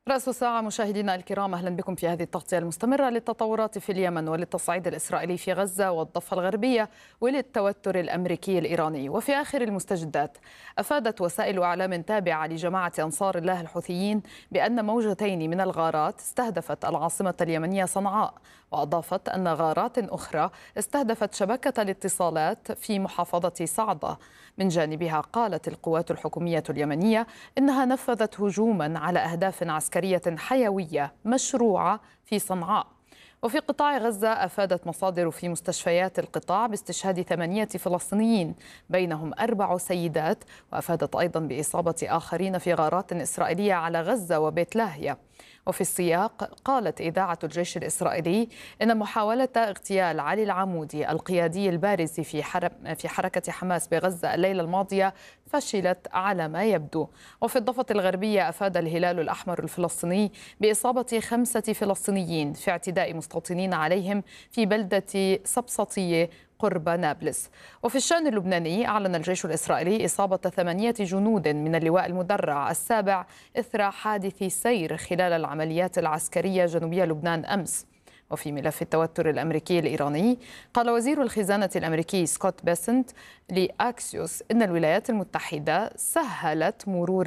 رأس الساعة مشاهدينا الكرام، أهلا بكم في هذه التغطية المستمرة للتطورات في اليمن وللتصعيد الإسرائيلي في غزة والضفة الغربية وللتوتر الأمريكي الإيراني. وفي آخر المستجدات، أفادت وسائل إعلام تابعة لجماعة أنصار الله الحوثيين بأن موجتين من الغارات استهدفت العاصمة اليمنية صنعاء، وأضافت أن غارات أخرى استهدفت شبكة الاتصالات في محافظة صعدة. من جانبها قالت القوات الحكومية اليمنية إنها نفذت هجوما على أهداف عسكرية حيوية مشروعة في صنعاء. وفي قطاع غزة، أفادت مصادر في مستشفيات القطاع باستشهاد 8 فلسطينيين بينهم 4 سيدات، وأفادت أيضا بإصابة آخرين في غارات إسرائيلية على غزة وبيت لاهيا. وفي السياق، قالت إذاعة الجيش الإسرائيلي إن محاولة اغتيال علي العمودي القيادي البارز في حركة حماس بغزة الليلة الماضية فشلت على ما يبدو. وفي الضفة الغربية، أفاد الهلال الأحمر الفلسطيني بإصابة 5 فلسطينيين في اعتداء مستوطنين عليهم في بلدة سبسطية قرب نابلس. وفي الشأن اللبناني، أعلن الجيش الإسرائيلي إصابة 8 جنود من اللواء المدرع السابع إثر حادث سير خلال العمليات العسكرية جنوبية لبنان أمس. وفي ملف التوتر الأمريكي الإيراني، قال وزير الخزانة الأمريكي سكوت بيسنت لأكسيوس إن الولايات المتحدة سهلت مرور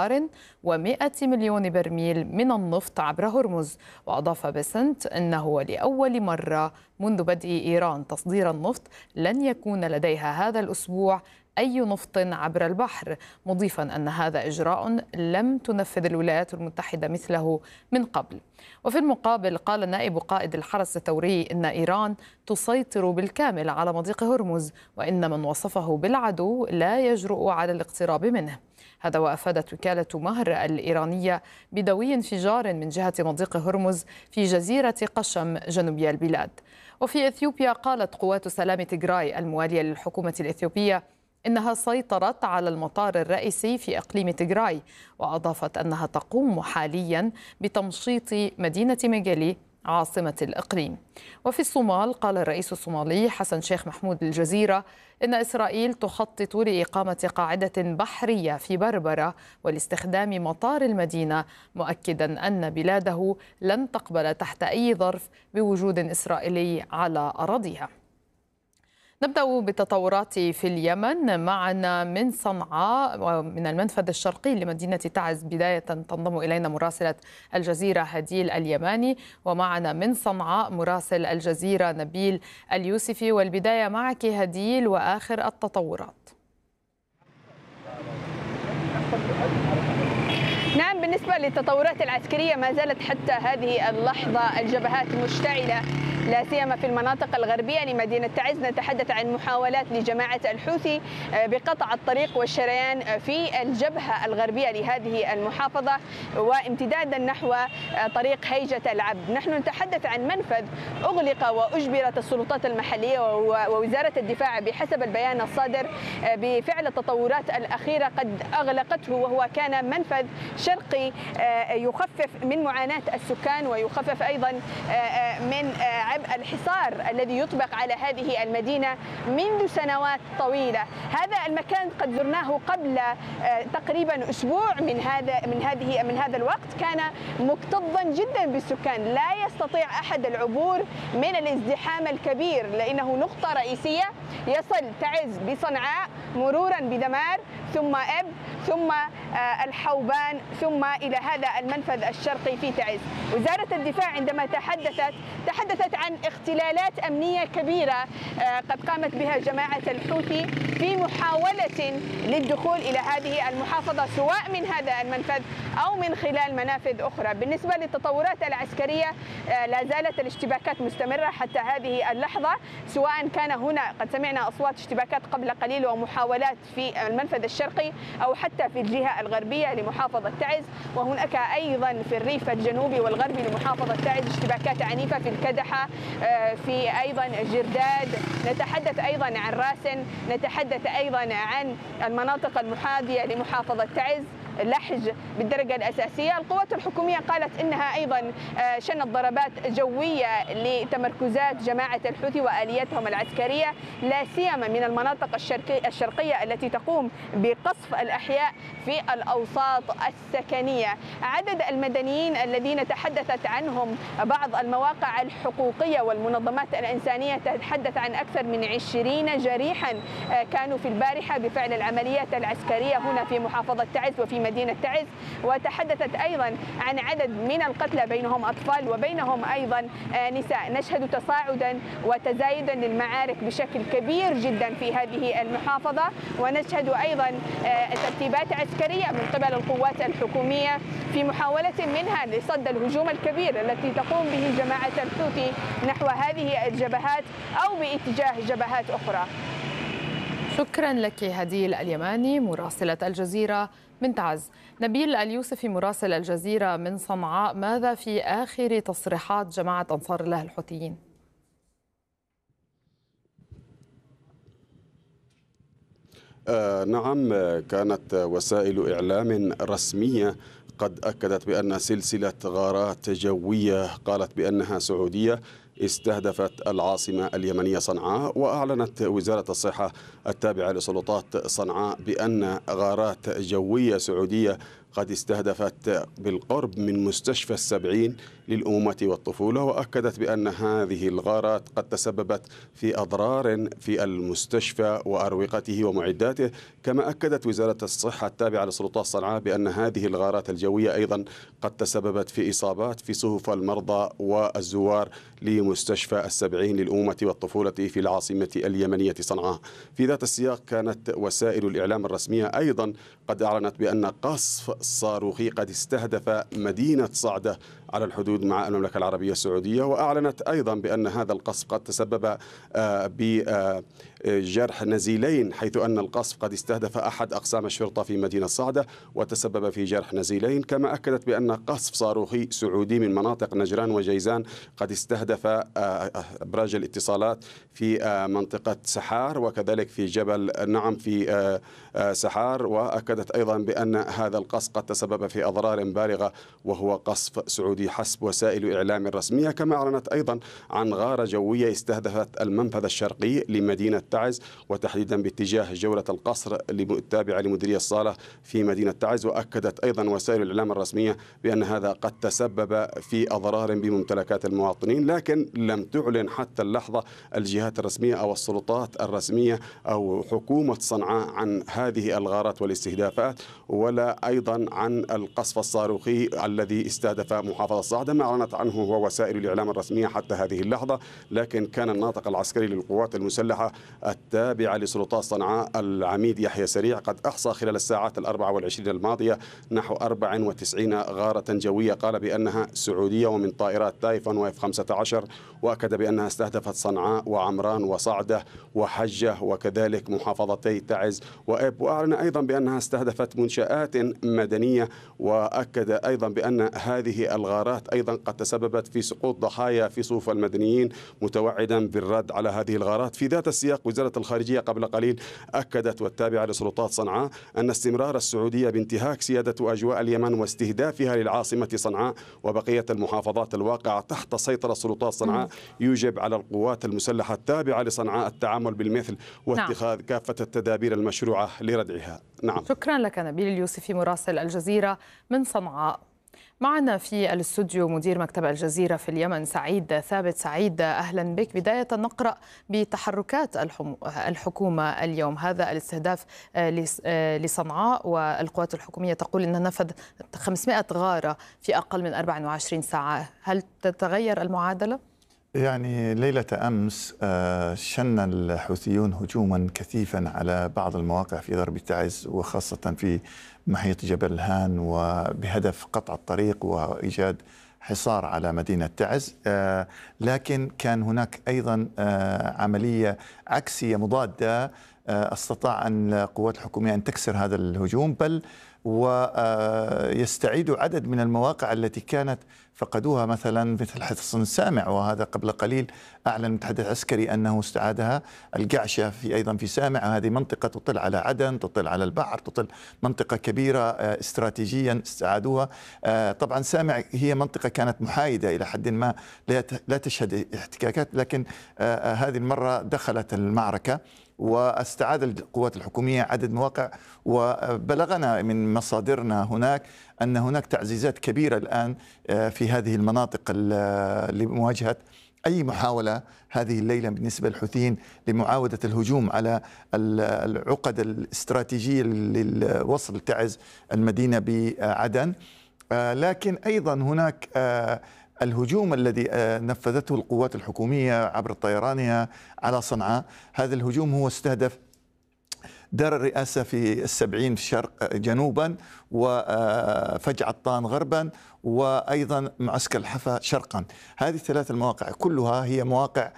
1,100,000,000 برميل من النفط عبر هرمز. وأضاف بيسنت أنه لأول مرة منذ بدء إيران تصدير النفط لن يكون لديها هذا الأسبوع أي نفط عبر البحر، مضيفا أن هذا إجراء لم تنفذ الولايات المتحدة مثله من قبل. وفي المقابل، قال نائب قائد الحرس الثوري إن إيران تسيطر بالكامل على مضيق هرمز، وإن من وصفه بالعدو لا يجرؤ على الاقتراب منه. هذا وأفادت وكالة مهر الإيرانية بدوي انفجار من جهة مضيق هرمز في جزيرة قشم جنوبي البلاد. وفي إثيوبيا، قالت قوات سلام تيغراي الموالية للحكومة الإثيوبية إنها سيطرت على المطار الرئيسي في إقليم تيغراي، وأضافت أنها تقوم حاليا بتمشيط مدينة ميغالي عاصمة الإقليم. وفي الصومال، قال الرئيس الصومالي حسن شيخ محمود للجزيرة إن إسرائيل تخطط لإقامة قاعدة بحرية في بربرة ولاستخدام مطار المدينة، مؤكدا أن بلاده لن تقبل تحت أي ظرف بوجود إسرائيلي على أراضيها. نبدأ بالتطورات في اليمن. معنا من صنعاء ومن المنفذ الشرقي لمدينة تعز بداية تنضم إلينا مراسلة الجزيرة هديل اليماني، ومعنا من صنعاء مراسل الجزيرة نبيل اليوسفي. والبداية معك هديل وآخر التطورات. نعم، بالنسبة للتطورات العسكرية ما زالت حتى هذه اللحظة الجبهات مشتعلة، لا سيما في المناطق الغربية لمدينة تعز. نتحدث عن محاولات لجماعة الحوثي بقطع الطريق والشريان في الجبهة الغربية لهذه المحافظة وامتدادا نحو طريق هيجة العبد. نحن نتحدث عن منفذ أغلق وأجبرت السلطات المحلية ووزارة الدفاع بحسب البيان الصادر بفعل التطورات الأخيرة قد أغلقته، وهو كان منفذ شرقي يخفف من معاناة السكان ويخفف أيضا من عبء الحصار الذي يطبق على هذه المدينة منذ سنوات طويلة. هذا المكان قد زرناه قبل تقريبا أسبوع من هذا الوقت، كان مكتظا جدا بالسكان، لا يستطيع أحد العبور من الازدحام الكبير، لأنه نقطة رئيسية يصل تعز بصنعاء مرورا بدمار ثم أب ثم الحوبان ثم إلى هذا المنفذ الشرقي في تعز. وزارة الدفاع عندما تحدثت عن اختلالات أمنية كبيرة قد قامت بها جماعة الحوثي في محاولة للدخول إلى هذه المحافظة سواء من هذا المنفذ أو من خلال منافذ أخرى. بالنسبة للتطورات العسكرية لا زالت الاشتباكات مستمرة حتى هذه اللحظة، سواء كان هنا قد سمعنا أصوات اشتباكات قبل قليل ومحاولات في المنفذ الشرقي أو حتى في الجهة الغربية لمحافظة تعز، وهناك أيضا في الريف الجنوبي والغربي لمحافظة تعز اشتباكات عنيفة في الكدحة، في أيضا جرداد، نتحدث أيضا عن راسن، نتحدث أيضا عن المناطق المحاذية لمحافظة تعز. لحج بالدرجة الأساسية. القوات الحكومية قالت إنها أيضا شنت ضربات جوية لتمركزات جماعة الحوثي وآلياتهم العسكرية، لا سيما من المناطق الشرقية التي تقوم بقصف الأحياء في الأوساط السكنية. عدد المدنيين الذين تحدثت عنهم بعض المواقع الحقوقية والمنظمات الإنسانية تتحدث عن أكثر من 20 جريحا كانوا في البارحة بفعل العمليات العسكرية هنا في محافظة تعز وفي مدينة تعز، وتحدثت أيضا عن عدد من القتلى بينهم أطفال وبينهم أيضا نساء. نشهد تصاعدا وتزايدا للمعارك بشكل كبير جدا في هذه المحافظة، ونشهد أيضا ترتيبات عسكرية من قبل القوات الحكومية في محاولة منها لصد الهجوم الكبير التي تقوم به جماعة الحوثي نحو هذه الجبهات أو باتجاه جبهات أخرى. شكرا لك هديل اليماني مراسلة الجزيرة من تعز. نبيل اليوسفي مراسل الجزيرة من صنعاء، ماذا في آخر تصريحات جماعة أنصار الله الحوثيين؟ نعم، كانت وسائل إعلام رسمية قد أكدت بأن سلسلة غارات جوية قالت بأنها سعودية استهدفت العاصمة اليمنية صنعاء. وأعلنت وزارة الصحة التابعة لسلطات صنعاء بأن غارات جوية سعودية قد استهدفت بالقرب من مستشفى السبعين للأمومة والطفولة، وأكدت بأن هذه الغارات قد تسببت في أضرار في المستشفى وأروقته ومعداته. كما أكدت وزارة الصحة التابعة لسلطات صنعاء بأن هذه الغارات الجوية أيضا قد تسببت في إصابات في صفوف المرضى والزوار لمستشفى السبعين للأمومة والطفولة في العاصمة اليمنية صنعاء. في ذات السياق كانت وسائل الإعلام الرسمية أيضا قد أعلنت بأن قصف صاروخي قد استهدف مدينة صعدة على الحدود مع المملكة العربية السعودية. وأعلنت أيضا بأن هذا القصف قد تسبب بجرح نزيلين، حيث أن القصف قد استهدف أحد أقسام الشرطة في مدينة صعدة وتسبب في جرح نزيلين. كما أكدت بأن قصف صاروخي سعودي من مناطق نجران وجيزان قد استهدف أبراج الاتصالات في منطقة سحار وكذلك في جبل في سحار. وأكدت أيضا بأن هذا القصف قد تسبب في أضرار بالغة وهو قصف سعودي حسب وسائل إعلام رسمية. كما أعلنت أيضا عن غارة جوية استهدفت المنفذ الشرقي لمدينة تعز وتحديدا باتجاه جولة القصر التابعة لمديرية الصالة في مدينة تعز. وأكدت أيضا وسائل الإعلام الرسمية بأن هذا قد تسبب في أضرار بممتلكات المواطنين، لكن لم تعلن حتى اللحظة الجهات الرسمية أو السلطات الرسمية أو حكومة صنعاء عن هذه الغارات والاستهدافات، ولا أيضا عن القصف الصاروخي الذي استهدف محافظة صعدة. ما أعلنت عنه هو وسائل الإعلام الرسمية حتى هذه اللحظة، لكن كان الناطق العسكري للقوات المسلحة التابعة لسلطات صنعاء العميد يحيى سريع قد أحصى خلال الساعات 24 الماضية نحو 94 غارة جوية قال بأنها سعودية ومن طائرات تايفون واف 15، وأكد بأنها استهدفت صنعاء وعمران وصعدة وحجة وكذلك محافظتي تعز وإب. وأعلن أيضا بأنها استهدفت منشآت مدنية، وأكد أيضا بأن هذه الغارات أيضا قد تسببت في سقوط ضحايا في صفوف المدنيين، متوعدا بالرد على هذه الغارات. في ذات السياق وزارة الخارجية قبل قليل أكدت والتابعة لسلطات صنعاء أن استمرار السعودية بانتهاك سيادة أجواء اليمن واستهدافها للعاصمة صنعاء وبقية المحافظات الواقعة تحت سيطرة سلطات صنعاء يوجب على القوات المسلحة التابعة لصنعاء التعامل بالمثل واتخاذ كافة التدابير المشروعة لردعها. نعم. شكرا لك نبيل اليوسفي مراسل الجزيرة من صنعاء. معنا في الاستوديو مدير مكتب الجزيرة في اليمن سعيد ثابت. سعيد، أهلا بك. بداية نقرأ بتحركات الحكومة اليوم، هذا الاستهداف لصنعاء والقوات الحكومية تقول أنها نفذ 500 غارة في أقل من 24 ساعة، هل تتغير المعادلة؟ يعني ليلة أمس شن الحوثيون هجوما كثيفا على بعض المواقع في غرب تعز وخاصة في محيط جبل الهان، وبهدف قطع الطريق وإيجاد حصار على مدينة تعز. لكن كان هناك أيضا عملية عكسية مضادة، استطاع أن القوات الحكومية أن تكسر هذا الهجوم، بل ويستعيدوا عدد من المواقع التي كانت فقدوها، مثلا مثل حصن سامع، وهذا قبل قليل أعلن المتحدث العسكري أنه استعادها. القعشة أيضا في سامع، هذه منطقة تطل على عدن، تطل على البحر، تطل منطقة كبيرة استراتيجيا استعادوها. طبعا سامع هي منطقة كانت محايدة إلى حد ما، لا تشهد احتكاكات، لكن هذه المرة دخلت المعركة واستعاد القوات الحكومية عدد مواقع. وبلغنا من مصادرنا هناك أن هناك تعزيزات كبيرة الآن في هذه المناطق لمواجهة أي محاولة هذه الليلة بالنسبة للحوثيين لمعاودة الهجوم على العقد الاستراتيجية لوصل تعز المدينة بعدن. لكن أيضا هناك الهجوم الذي نفذته القوات الحكومية عبر طيرانها على صنعاء. هذا الهجوم هو استهدف دار الرئاسة في السبعين في الشرق جنوبا، وفج عطان غربا، وأيضا معسكر الحفا شرقا. هذه الثلاث المواقع كلها هي مواقع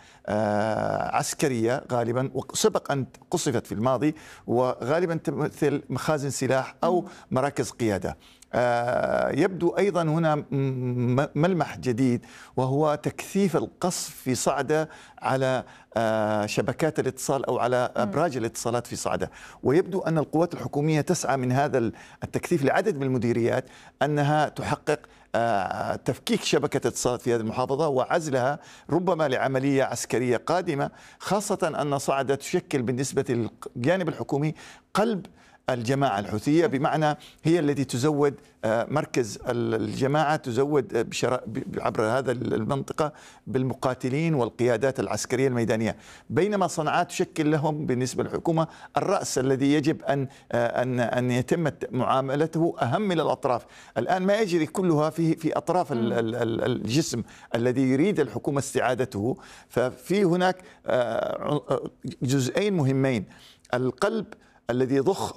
عسكرية غالبا، وسبق أن قصفت في الماضي، وغالبا تمثل مخازن سلاح أو مراكز قيادة. يبدو أيضا هنا ملمح جديد، وهو تكثيف القصف في صعدة على شبكات الاتصال أو على أبراج الاتصالات في صعدة. ويبدو أن القوات الحكومية تسعى من هذا التكثيف لعدد من المديريات أنها تحقق تفكيك شبكة الاتصالات في هذه المحافظة وعزلها ربما لعملية عسكرية قادمة، خاصة أن صعدة تشكل بالنسبة للجانب الحكومي قلب الجماعة الحوثية، بمعنى هي التي تزود مركز الجماعة، تزود عبر هذا المنطقة بالمقاتلين والقيادات العسكرية الميدانية، بينما صنعاء تشكل لهم بالنسبة للحكومة الرأس الذي يجب أن يتم معاملته أهم من الأطراف. الآن ما يجري كلها في أطراف الجسم الذي يريد الحكومة استعادته. ففي هناك جزئين مهمين: القلب الذي يضخ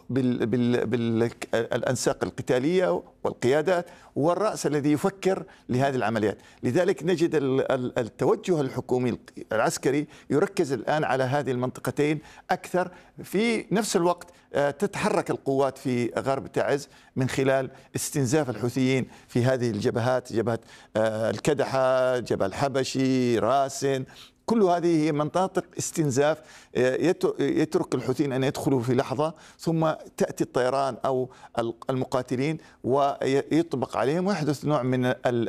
بالأنساق القتالية والقيادات، والرأس الذي يفكر لهذه العمليات. لذلك نجد التوجه الحكومي العسكري يركز الآن على هذه المنطقتين أكثر. في نفس الوقت تتحرك القوات في غرب تعز من خلال استنزاف الحوثيين في هذه الجبهات، جبهة الكدحة، جبل الحبشي، راسن، كل هذه هي مناطق استنزاف. يترك الحوثيين أن يدخلوا في لحظة، ثم تأتي الطيران أو المقاتلين ويطبق عليهم، ويحدث نوع من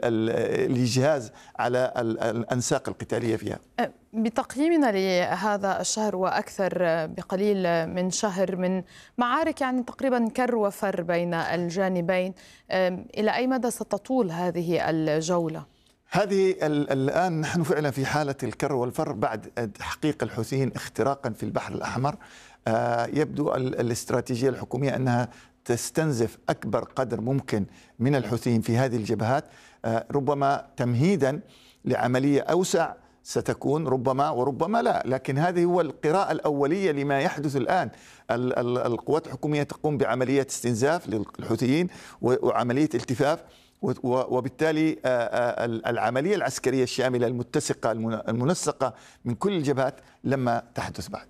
الإجهاز على الأنساق القتالية فيها. بتقييمنا لهذا الشهر وأكثر بقليل من شهر من معارك يعني تقريبا كر وفر بين الجانبين، إلى أي مدى ستطول هذه الجولة؟ هذه الآن نحن فعلا في حالة الكر والفر بعد تحقيق الحوثيين اختراقا في البحر الأحمر. يبدو الاستراتيجية الحكومية أنها تستنزف أكبر قدر ممكن من الحوثيين في هذه الجبهات، ربما تمهيدا لعملية أوسع ستكون، ربما وربما لا. لكن هذه هو القراءة الأولية لما يحدث الآن. القوات الحكومية تقوم بعملية استنزاف للحوثيين وعملية التفاف، وبالتالي العملية العسكرية الشاملة المتسقة المنسقة من كل الجبهات لما تحدث بعد.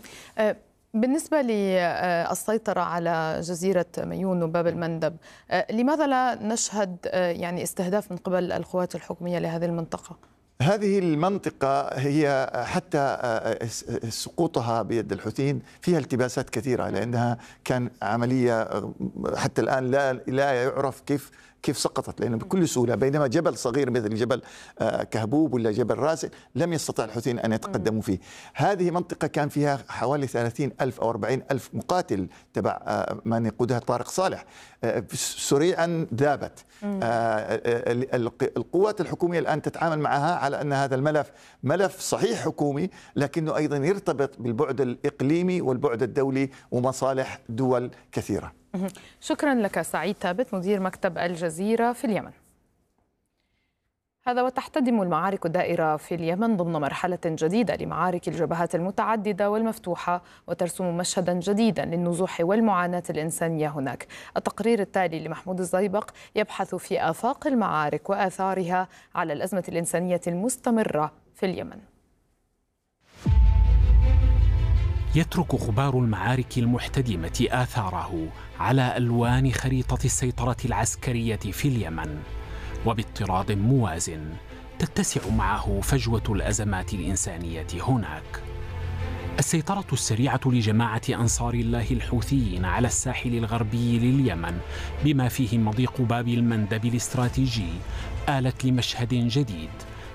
بالنسبة للسيطرة على جزيرة ميون وباب المندب، لماذا لا نشهد يعني استهداف من قبل القوات الحكومية لهذه المنطقة؟ هذه المنطقة هي حتى سقوطها بيد الحوثيين فيها التباسات كثيرة، لأنها كان عملية حتى الآن لا يعرف كيف سقطت، لأنه بكل سهولة، بينما جبل صغير مثل جبل كهبوب ولا جبل راسل لم يستطع الحوثيين أن يتقدموا فيه. هذه منطقة كان فيها حوالي 30,000 أو 40,000 مقاتل تبع من يقودها طارق صالح، سريعا ذابت. القوات الحكومية الآن تتعامل معها على أن هذا الملف ملف صحيح حكومي، لكنه أيضا يرتبط بالبعد الإقليمي والبعد الدولي ومصالح دول كثيرة. شكرا لك سعيد ثابت، مدير مكتب الجزيرة في اليمن. هذا وتحتدم المعارك الدائرة في اليمن ضمن مرحلة جديدة لمعارك الجبهات المتعددة والمفتوحة، وترسم مشهدا جديدا للنزوح والمعاناة الإنسانية هناك. التقرير التالي لمحمود الزيبق يبحث في آفاق المعارك وآثارها على الأزمة الإنسانية المستمرة في اليمن. يترك غبار المعارك المحتدمة آثاره على ألوان خريطة السيطرة العسكرية في اليمن، وباضطراد موازن تتسع معه فجوة الأزمات الإنسانية هناك. السيطرة السريعة لجماعة أنصار الله الحوثيين على الساحل الغربي لليمن بما فيه مضيق باب المندب الاستراتيجي آلت لمشهد جديد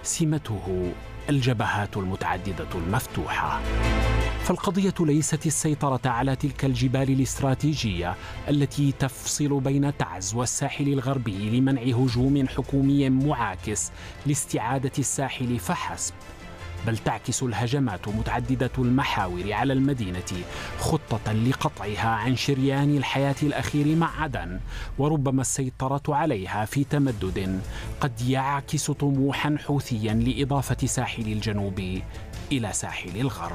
سمته الجبهات المتعددة المفتوحة. فالقضية ليست السيطرة على تلك الجبال الاستراتيجية التي تفصل بين تعز والساحل الغربي لمنع هجوم حكومي معاكس لاستعادة الساحل فحسب، بل تعكس الهجمات متعددة المحاور على المدينة خطة لقطعها عن شريان الحياة الأخير مع عدن، وربما السيطرة عليها في تمدد قد يعكس طموحا حوثيا لإضافة ساحل الجنوب إلى ساحل الغرب.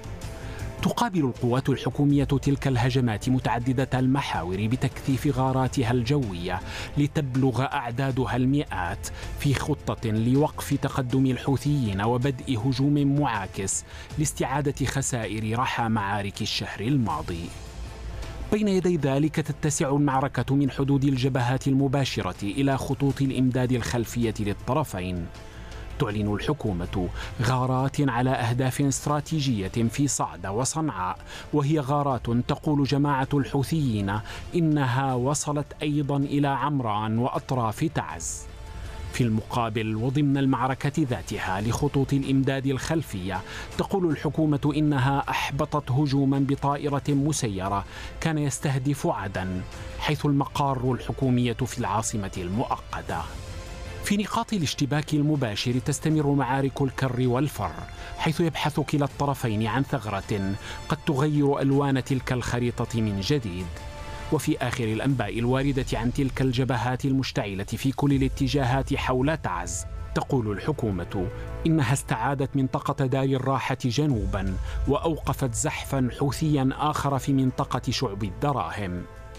تقابل القوات الحكومية تلك الهجمات متعددة المحاور بتكثيف غاراتها الجوية لتبلغ أعدادها المئات في خطة لوقف تقدم الحوثيين وبدء هجوم معاكس لاستعادة خسائر رحى معارك الشهر الماضي. بين يدي ذلك تتسع المعركة من حدود الجبهات المباشرة إلى خطوط الإمداد الخلفية للطرفين. تعلن الحكومة غارات على أهداف استراتيجية في صعدة وصنعاء، وهي غارات تقول جماعة الحوثيين إنها وصلت أيضا إلى عمران وأطراف تعز. في المقابل وضمن المعركة ذاتها لخطوط الإمداد الخلفية تقول الحكومة إنها أحبطت هجوما بطائرة مسيرة كان يستهدف عدن، حيث المقار الحكومية في العاصمة المؤقتة. في نقاط الاشتباك المباشر تستمر معارك الكر والفر، حيث يبحث كلا الطرفين عن ثغرة قد تغير ألوان تلك الخريطة من جديد. وفي آخر الأنباء الواردة عن تلك الجبهات المشتعلة في كل الاتجاهات حول تعز تقول الحكومة إنها استعادت منطقة دار الراحة جنوبا وأوقفت زحفا حوثيا آخر في منطقة شعب الدراهم.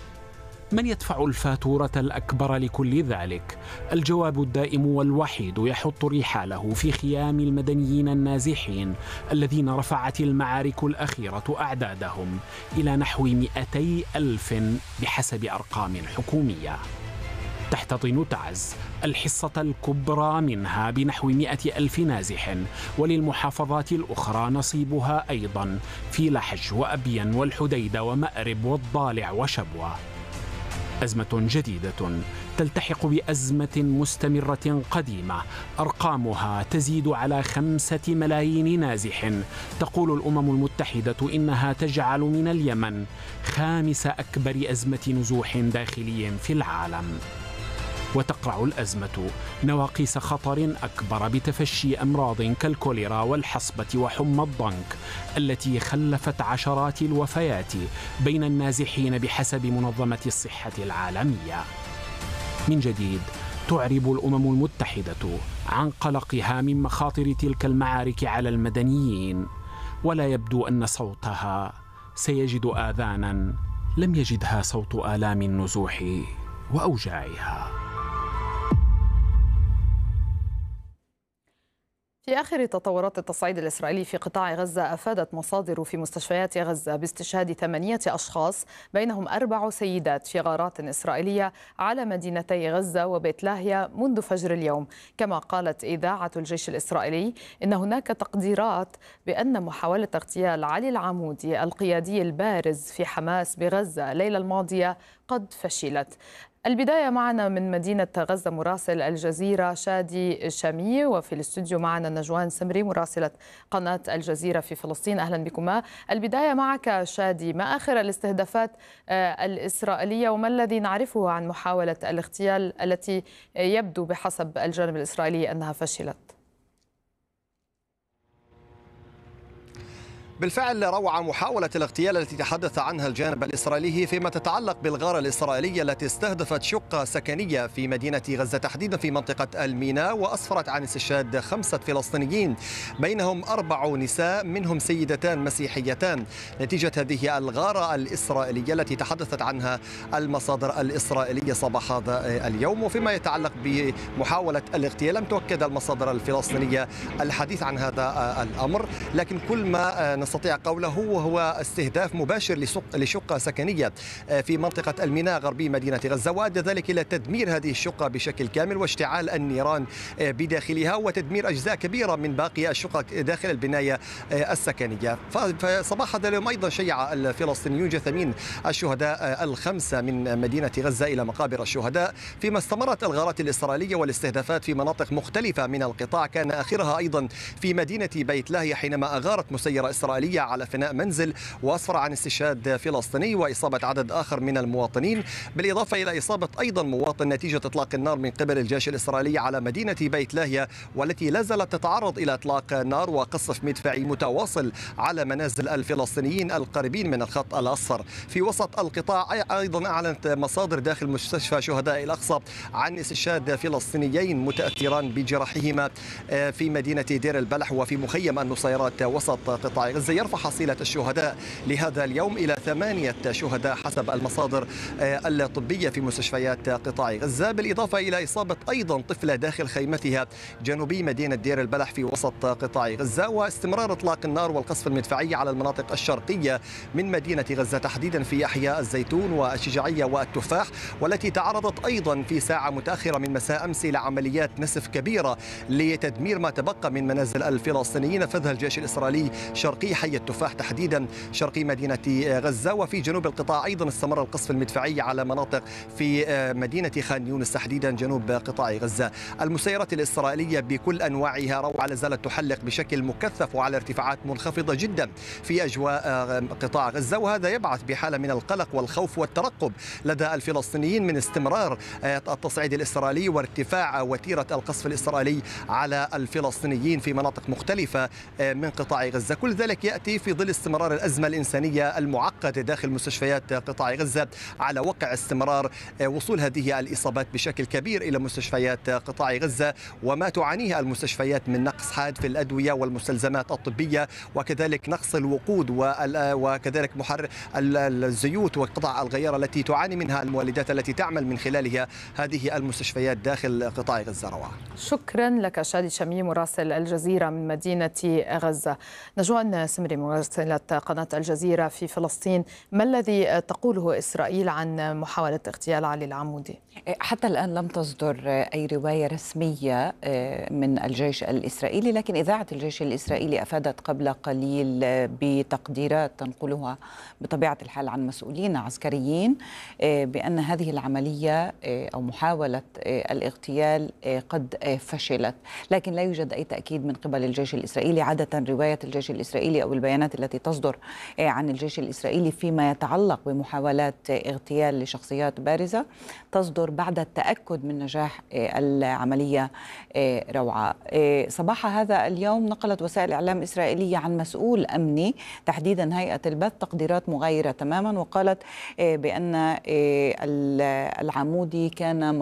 من يدفع الفاتورة الأكبر لكل ذلك؟ الجواب الدائم والوحيد يحط رحاله في خيام المدنيين النازحين الذين رفعت المعارك الأخيرة أعدادهم إلى نحو 200,000 بحسب أرقام حكومية. تحتضن تعز الحصة الكبرى منها بنحو 100,000 نازح، وللمحافظات الأخرى نصيبها أيضا في لحج وأبين والحديدة ومأرب والضالع وشبوة. أزمة جديدة تلتحق بأزمة مستمرة قديمة أرقامها تزيد على 5 ملايين نازح. تقول الأمم المتحدة إنها تجعل من اليمن 5 أكبر أزمة نزوح داخلي في العالم. وتقرع الأزمة نواقيس خطر أكبر بتفشي أمراض كالكوليرا والحصبة وحمى الضنك التي خلفت عشرات الوفيات بين النازحين بحسب منظمة الصحة العالمية. من جديد تعرب الأمم المتحدة عن قلقها من مخاطر تلك المعارك على المدنيين، ولا يبدو أن صوتها سيجد آذانا لم يجدها صوت آلام النزوح وأوجاعها. في آخر تطورات التصعيد الإسرائيلي في قطاع غزة، أفادت مصادر في مستشفيات غزة باستشهاد 8 أشخاص بينهم 4 سيدات في غارات إسرائيلية على مدينتي غزة وبيت لاهيا منذ فجر اليوم. كما قالت إذاعة الجيش الإسرائيلي إن هناك تقديرات بأن محاولة اغتيال علي العمودي القيادي البارز في حماس بغزة الليلة الماضية قد فشلت. البداية معنا من مدينة غزة مراسل الجزيرة شادي شامي، وفي الاستوديو معنا نجوان سمري مراسلة قناة الجزيرة في فلسطين. أهلا بكما. البداية معك شادي، ما آخر الاستهدافات الإسرائيلية وما الذي نعرفه عن محاولة الاغتيال التي يبدو بحسب الجانب الإسرائيلي أنها فشلت؟ بالفعل روعة محاولة الاغتيال التي تحدث عنها الجانب الإسرائيلي فيما تتعلق بالغارة الإسرائيلية التي استهدفت شقة سكنية في مدينة غزة تحديدا في منطقة الميناء، وأسفرت عن استشهاد 5 فلسطينيين بينهم 4 نساء منهم سيدتان مسيحيتان نتيجة هذه الغارة الإسرائيلية التي تحدثت عنها المصادر الإسرائيلية صباح هذا اليوم. وفيما يتعلق بمحاولة الاغتيال لم تؤكد المصادر الفلسطينية الحديث عن هذا الأمر، لكن كل ما نستطيع قوله هو استهداف مباشر لشقة سكنية في منطقة الميناء غربي مدينة غزة، وأدى ذلك إلى تدمير هذه الشقة بشكل كامل واشتعال النيران بداخلها وتدمير أجزاء كبيرة من باقي الشقق داخل البناية السكنية. فصباح هذا اليوم أيضا شيع الفلسطينيون جثامين الشهداء الخمسة من مدينة غزة إلى مقابر الشهداء، فيما استمرت الغارات الإسرائيلية والاستهدافات في مناطق مختلفة من القطاع، كان آخرها أيضا في مدينة بيت لاهيا حينما أغارت مسيرة إسرائيلية على فناء منزل وأسفر عن استشهاد فلسطيني وإصابة عدد آخر من المواطنين، بالإضافة إلى إصابة أيضا مواطن نتيجة إطلاق النار من قبل الجيش الإسرائيلي على مدينة بيت لاهيا، والتي لا زالت تتعرض إلى إطلاق نار وقصف مدفعي متواصل على منازل الفلسطينيين القريبين من الخط الأصفر. في وسط القطاع أيضا أعلنت مصادر داخل مستشفى شهداء الأقصى عن استشهاد فلسطينيين متأثران بجراحهما في مدينة دير البلح وفي مخيم النصيرات وسط قطاع غزة. يرفع حصيلة الشهداء لهذا اليوم إلى 8 شهداء حسب المصادر الطبية في مستشفيات قطاع غزة، بالإضافة إلى إصابة أيضا طفلة داخل خيمتها جنوبي مدينة دير البلح في وسط قطاع غزة، واستمرار إطلاق النار والقصف المدفعي على المناطق الشرقية من مدينة غزة تحديدا في أحياء الزيتون والشجاعية والتفاح، والتي تعرضت أيضا في ساعة متأخرة من مساء أمس إلى عمليات نسف كبيرة لتدمير ما تبقى من منازل الفلسطينيين نفذها الجيش الإسرائيلي شرقي حي التفاح تحديدا شرقي مدينة غزة. وفي جنوب القطاع أيضا استمر القصف المدفعي على مناطق في مدينة خان يونس تحديدا جنوب قطاع غزة. المسيرات الإسرائيلية بكل أنواعها روعة لا زالت تحلق بشكل مكثف وعلى ارتفاعات منخفضة جدا في أجواء قطاع غزة، وهذا يبعث بحالة من القلق والخوف والترقب لدى الفلسطينيين من استمرار التصعيد الإسرائيلي وارتفاع وتيرة القصف الإسرائيلي على الفلسطينيين في مناطق مختلفة من قطاع غزة. كل ذلك يأتي في ظل استمرار الأزمة الإنسانية المعقدة داخل مستشفيات قطاع غزة على وقع استمرار وصول هذه الإصابات بشكل كبير إلى مستشفيات قطاع غزة، وما تعانيه المستشفيات من نقص حاد في الأدوية والمستلزمات الطبية، وكذلك نقص الوقود وكذلك الزيوت وقطع الغيار التي تعاني منها المولدات التي تعمل من خلالها هذه المستشفيات داخل قطاع غزة. روعة، شكرا لك شادي شمي مراسل الجزيرة من مدينة غزة. نجوان سمري مراسلة قناة الجزيرة في فلسطين، ما الذي تقوله إسرائيل عن محاولة اغتيال علي العمودي؟ حتى الآن لم تصدر أي رواية رسمية من الجيش الإسرائيلي، لكن إذاعة الجيش الإسرائيلي أفادت قبل قليل بتقديرات تنقلها بطبيعة الحال عن مسؤولين عسكريين بأن هذه العملية أو محاولة الاغتيال قد فشلت، لكن لا يوجد أي تأكيد من قبل الجيش الإسرائيلي. عادة رواية الجيش الإسرائيلي أو البيانات التي تصدر عن الجيش الإسرائيلي فيما يتعلق بمحاولات اغتيال لشخصيات بارزة تصدر بعد التأكد من نجاح العملية. روعة، صباح هذا اليوم نقلت وسائل إعلام إسرائيلية عن مسؤول أمني تحديدا هيئة البث تقديرات مغايرة تماما، وقالت بأن العمودي كان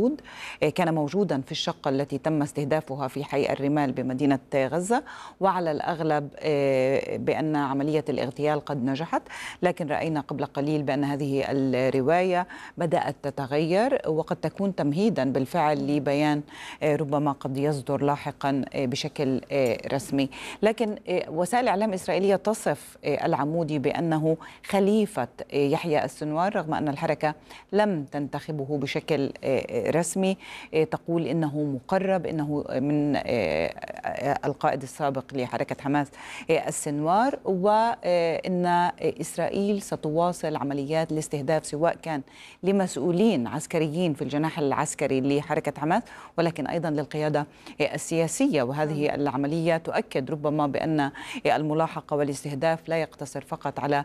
موجودا في الشقة التي تم استهدافها في حي الرمال بمدينة غزة، وعلى الأغلب بأن عملية الاغتيال قد نجحت. لكن رأينا قبل قليل بأن هذه الرواية بدأت تتغير وقد تكون تمهيدا بالفعل لبيان ربما قد يصدر لاحقا بشكل رسمي. لكن وسائل الإعلام الإسرائيلية تصف العمودي بأنه خليفة يحيى السنوار، رغم أن الحركة لم تنتخبه بشكل رسمي. تقول إنه مقرب، إنه من القائد السابق لحركة حماس السنوار، وإن إسرائيل ستواصل عمليات الاستهداف سواء كان لمسؤولين عسكريين في الجناح العسكري لحركة حماس ولكن أيضا للقيادة السياسية. وهذه العملية تؤكد ربما بأن الملاحقة والاستهداف لا يقتصر فقط على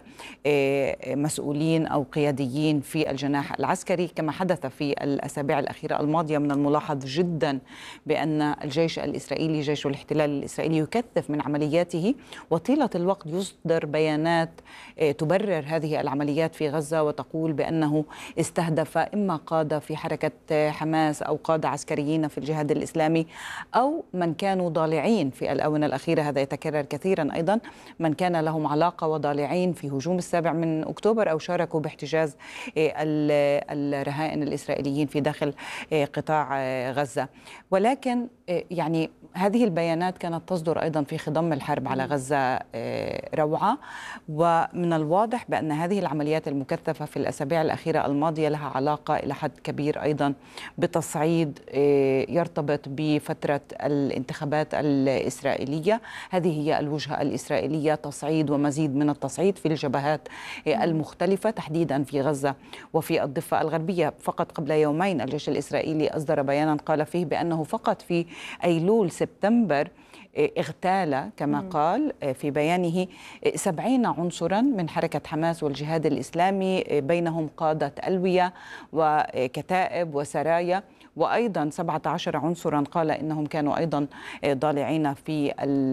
مسؤولين أو قياديين في الجناح العسكري كما حدث في الأسابيع الأخيرة الماضية. من الملاحظ جدا بأن الجيش الإسرائيلي جيش الاحتلال الإسرائيلي يكثف من عملياته وطيلة الوقت يصدر بيانات تبرر هذه العمليات في غزة وتقول بأنه استهدف إما قادة قادة في حركة حماس أو قادة عسكريين في الجهاد الإسلامي أو من كانوا ضالعين في الآونة الأخيرة. هذا يتكرر كثيرا أيضا، من كان لهم علاقة وضالعين في هجوم 7 أكتوبر أو شاركوا باحتجاز الرهائن الإسرائيليين في داخل قطاع غزة. ولكن يعني هذه البيانات كانت تصدر أيضا في خضم الحرب على غزة روعة، ومن الواضح بأن هذه العمليات المكثفة في الأسابيع الأخيرة الماضية لها علاقة إلى حد كبير أيضا بتصعيد يرتبط بفترة الانتخابات الإسرائيلية. هذه هي الوجهة الإسرائيلية، تصعيد ومزيد من التصعيد في الجبهات المختلفة تحديدا في غزة وفي الضفة الغربية. فقط قبل يومين الجيش الإسرائيلي أصدر بيانا قال فيه بأنه فقط في أيلول سبتمبر اغتال كما قال في بيانه 70 عنصرا من حركة حماس والجهاد الإسلامي، بينهم قادة ألوية وكتائب وسرايا، وأيضا 17 عنصرا قال إنهم كانوا أيضا ضالعين في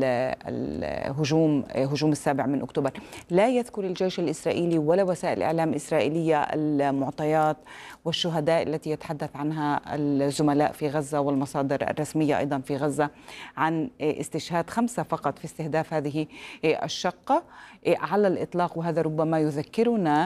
هجوم 7 أكتوبر. لا يذكر الجيش الإسرائيلي ولا وسائل إعلام إسرائيلية المعطيات والشهداء التي يتحدث عنها الزملاء في غزة والمصادر الرسمية أيضا في غزة عن استشهاد 5 فقط في استهداف هذه الشقة على الإطلاق. وهذا ربما يذكرنا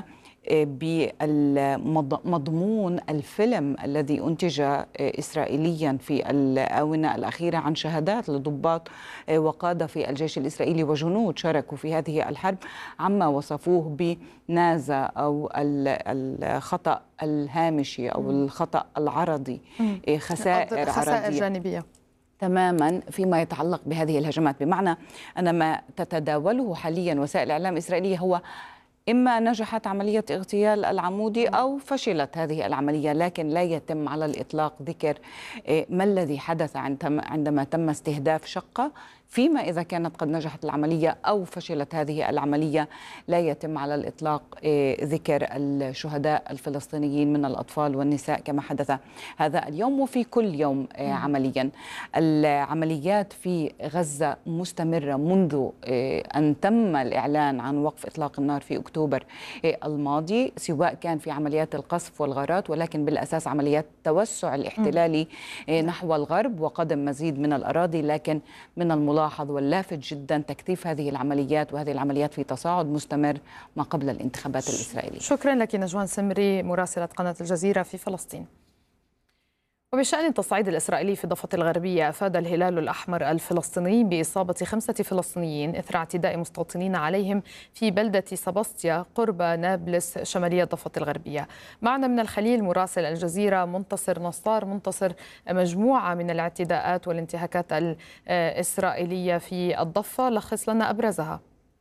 بمضمون الفيلم الذي أنتج إسرائيليا في الآونة الأخيرة عن شهادات لضباط وقادة في الجيش الإسرائيلي وجنود شاركوا في هذه الحرب، عما وصفوه بنازة أو الخطأ الهامشي أو الخطأ العرضي، خسائر عرضية جانبية تماما فيما يتعلق بهذه الهجمات. بمعنى أن ما تتداوله حاليا وسائل الإعلام الإسرائيلية هو إما نجحت عملية اغتيال العمودي أو فشلت هذه العملية، لكن لا يتم على الإطلاق ذكر ما الذي حدث عندما تم استهداف شقة، فيما إذا كانت قد نجحت العملية أو فشلت هذه العملية لا يتم على الإطلاق ذكر الشهداء الفلسطينيين من الأطفال والنساء كما حدث هذا اليوم وفي كل يوم عمليا. العمليات في غزة مستمرة منذ أن تم الإعلان عن وقف إطلاق النار في أكتوبر الماضي، سواء كان في عمليات القصف والغارات، ولكن بالأساس عمليات توسع الاحتلالي نحو الغرب وقدم مزيد من الأراضي. لكن من الملاحظ واللافت جدا تكثيف هذه العمليات، وهذه العمليات في تصاعد مستمر ما قبل الانتخابات الإسرائيلية. شكرا لك نجوان سمري مراسلة قناة الجزيرة في فلسطين. وبشأن التصعيد الإسرائيلي في الضفة الغربية، أفاد الهلال الأحمر الفلسطيني بإصابة 5 فلسطينيين إثر اعتداء مستوطنين عليهم في بلدة سباستيا قرب نابلس شمالية الضفة الغربية. معنا من الخليل مراسل الجزيرة منتصر نصار. منتصر، مجموعة من الاعتداءات والانتهاكات الإسرائيلية في الضفة، لخص لنا أبرزها.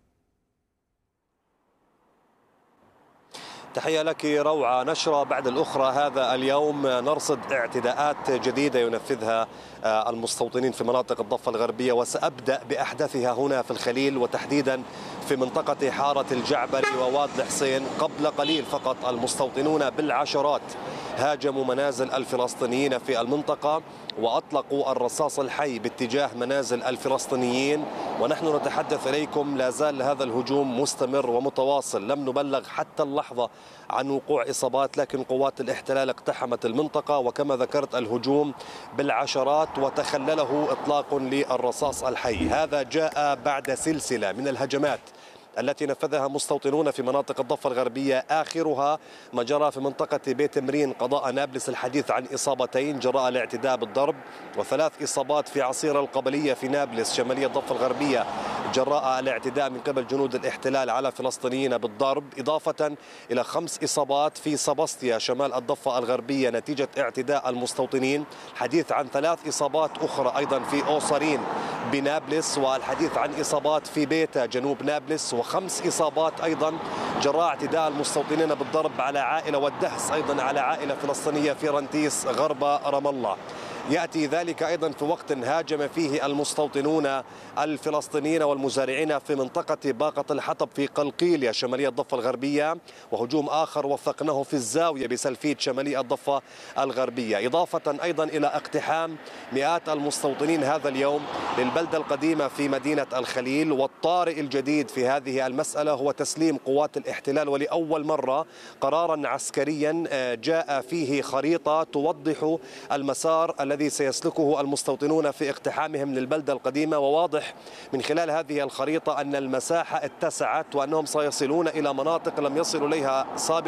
تحية لك روعة. نشرة بعد الأخرى هذا اليوم نرصد اعتداءات جديدة ينفذها المستوطنين في مناطق الضفة الغربية، وسأبدأ بأحدثها هنا في الخليل وتحديدا في منطقة حارة الجعبري وواد الحسين. قبل قليل فقط المستوطنون بالعشرات هاجموا منازل الفلسطينيين في المنطقة وأطلقوا الرصاص الحي باتجاه منازل الفلسطينيين، ونحن نتحدث إليكم لا زال هذا الهجوم مستمر ومتواصل. لم نبلغ حتى اللحظة عن وقوع إصابات، لكن قوات الاحتلال اقتحمت المنطقة، وكما ذكرت الهجوم بالعشرات وتخلله إطلاق للرصاص الحي. هذا جاء بعد سلسلة من الهجمات التي نفذها مستوطنون في مناطق الضفة الغربية، آخرها ما جرى في منطقة بيت مرين قضاء نابلس. الحديث عن إصابتين جراء الاعتداء بالضرب، و3 إصابات في عصير القبلية في نابلس شمالية الضفة الغربية جراء الاعتداء من قبل جنود الاحتلال على فلسطينيين بالضرب، إضافة إلى 5 إصابات في سباستيا شمال الضفة الغربية نتيجة اعتداء المستوطنين. الحديث عن 3 إصابات أخرى أيضا في أوصرين بنابلس، والحديث عن إصابات في بيتا جنوب نابلس، و5 إصابات أيضا جراء اعتداء المستوطنين بالضرب على عائلة والدهس أيضا على عائلة فلسطينية في رنتيس غرب رام الله. يأتي ذلك أيضا في وقت هاجم فيه المستوطنون الفلسطينيين والمزارعين في منطقة باقة الحطب في قلقيلية شمالية الضفة الغربية، وهجوم آخر وثقناه في الزاوية بسلفيت شمالية الضفة الغربية، إضافة أيضا إلى اقتحام مئات المستوطنين هذا اليوم للبلدة القديمة في مدينة الخليل. والطارئ الجديد في هذه المسألة هو تسليم قوات الاحتلال ولأول مرة قرارا عسكريا جاء فيه خريطة توضح المسار الذي سيسلكه المستوطنون في اقتحامهم للبلدة القديمة. وواضح من خلال هذه الخريطة أن المساحة اتسعت وأنهم سيصلون إلى مناطق لم يصلوا إليها سابقا.